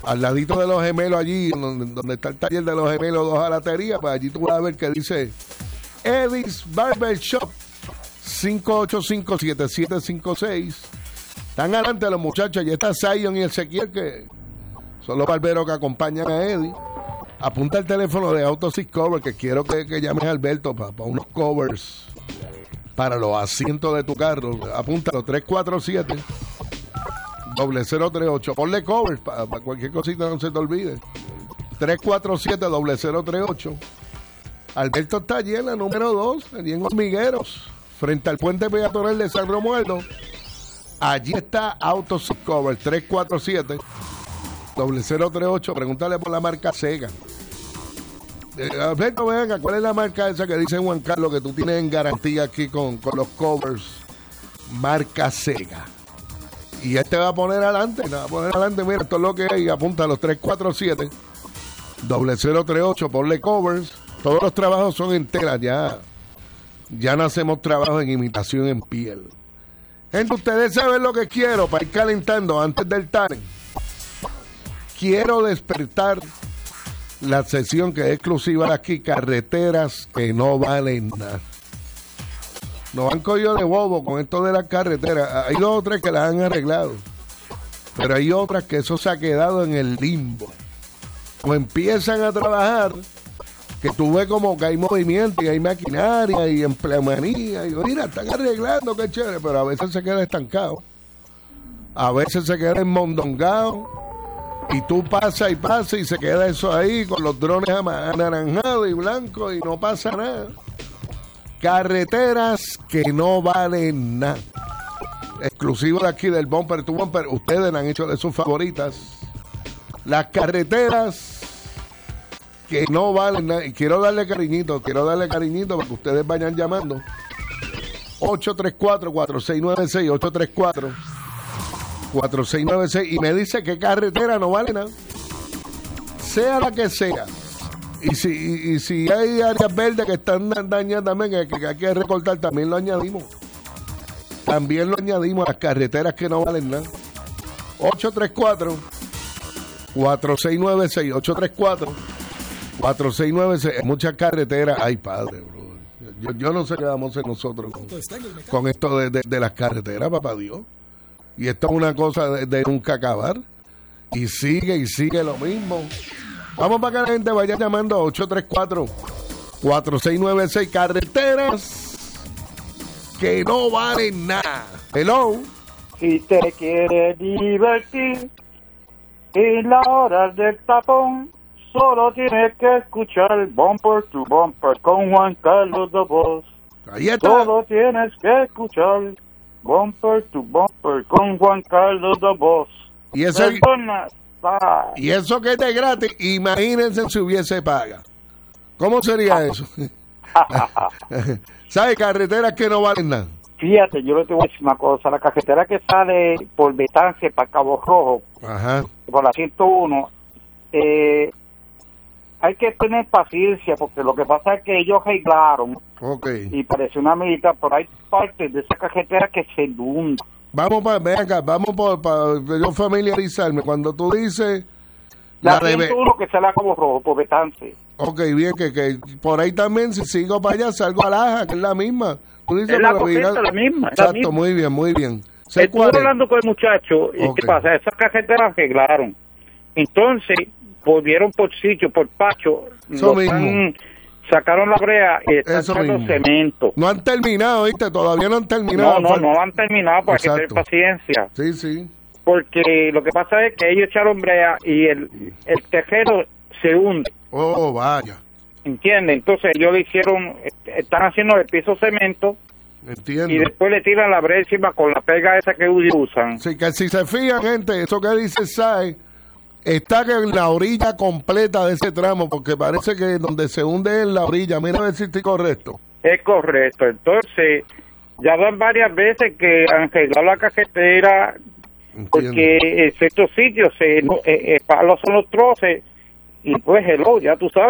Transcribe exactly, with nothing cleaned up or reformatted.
al ladito de los gemelos allí, donde, donde está el taller de los gemelos, dos jalaterías, pues allí tú vas a ver que dice Eddie's Barber Shop, cinco ocho cinco, siete siete cinco seis. Están adelante los muchachos, y está Zion y Ezequiel, que son los barberos que acompañan a Eddie. Apunta el teléfono de AutoSys Cover, que quiero que, que llames a Alberto para pa unos covers para los asientos de tu carro. Apúntalo, tres cuatro siete, cero cero tres ocho. Ponle covers para pa cualquier cosita, no se te olvide. tres cuatro siete, cero cero tres ocho. Alberto está allí en la número dos, allí en Hormigueros, frente al puente peatonal de San Romualdo. Allí está AutoSys Cover, tres cuatro siete, cero cero tres ocho. Pregúntale por la marca Sega. Eh, Alberto, venga, ¿cuál es la marca esa que dice Juan Carlos que tú tienes en garantía aquí con, con los covers? Marca Sega. Y este va a poner adelante, va a poner adelante, mira, esto es lo que hay. Apunta a los tres cuatro siete, cero cero tres ocho, ponle covers. Todos los trabajos son en tela, ya, ya no hacemos trabajo en imitación en piel. Gente, ustedes saben lo que quiero para ir calentando antes del talent. Quiero despertar la sesión que es exclusiva de aquí, carreteras que no valen nada. Nos han cogido de bobo con esto de las carreteras. Hay dos o tres que las han arreglado, pero hay otras que eso se ha quedado en el limbo. O empiezan a trabajar, que tú ves como que hay movimiento y hay maquinaria y empleomanía, y mira, están arreglando, qué chévere, pero a veces se queda estancado, a veces se queda enmondongado, y tú pasas y pasas y se queda eso ahí con los drones anaranjados y blancos y no pasa nada. Carreteras que no valen nada. Exclusivo de aquí del Bumper to Bumper. Ustedes han hecho de sus favoritas. Las carreteras que no valen nada. Y quiero darle cariñito, quiero darle cariñito para que ustedes vayan llamando. ocho tres cuatro, cuatro seis nueve seis, ocho tres cuatro, cuatro seis nueve seis. Y me dice que carretera no vale nada. Sea la que sea. Y si, y, y si hay áreas verdes que están dañadas también, que, que hay que recortar, también lo añadimos. También lo añadimos a las carreteras que no valen nada. ocho tres cuatro, cuatro seis nueve seis, ocho tres cuatro, cuatro seis nueve seis. Muchas carreteras. Ay, padre, bro. Yo, yo no sé qué vamos a hacer nosotros con, con esto de, de, de las carreteras, papá Dios. Y esto es una cosa de, de nunca acabar. Y sigue y sigue lo mismo. Vamos para que la gente vaya llamando a ocho tres cuatro, cuatro seis nueve seis. Carreteras que no valen nada. Hello. Si te quieres divertir en la hora del tapón, solo tienes que escuchar Bumper to Bumper con Juan Carlos de Voz. Ahí está. Solo tienes que escuchar Bumper to Bumper con Juan Carlos de Voz. Y eso, Perdona, y eso que es de gratis, imagínense si hubiese paga. ¿Cómo sería eso? ¿Sabes? Carreteras que no valen nada. Fíjate, yo le te voy a decir una cosa. La carretera que sale por Betance para Cabo Rojo, ajá, por la ciento uno, eh, hay que tener paciencia, porque lo que pasa es que ellos arreglaron, okay, y parece una medida, pero hay partes de esa carretera que se inundan. Vamos para, ven acá, vamos para pa, yo familiarizarme. Cuando tú dices la, la ciento uno que sale a Cabo Rojo, por Betance. Ok, bien, que, que por ahí también, si sigo para allá, salgo a Laja, que es la misma. Tú dices, es la, pero correcta, la misma. Exacto, la misma. Muy bien, muy bien. Estuve hablando con el muchacho, y okay, ¿qué pasa? Esas carreteras arreglaron. Entonces, volvieron por sitio, por Pacho, Eso mismo. Están, sacaron la brea y están Eso echando mismo. cemento. No han terminado, ¿viste? Todavía no han terminado. No, no, no han terminado, porque hay que tener paciencia. Sí, sí. Porque lo que pasa es que ellos echaron brea y el, el tejero se hunde. Oh, vaya. ¿Entiende? Entonces ellos le hicieron, están haciendo el piso cemento. Entiendo. Y después le tiran la brea encima con la pega esa que usan. Sí, que si se fijan, gente, eso que dice Sai está en la orilla completa de ese tramo, porque parece que donde se hunde es la orilla. Mira a ver si estoy correcto. Es correcto. Entonces, ya van varias veces que han arreglado la carretera. Entiendo. Porque en ciertos sitios se, eh, eh, palos son los troces y pues hello, ya tú sabes.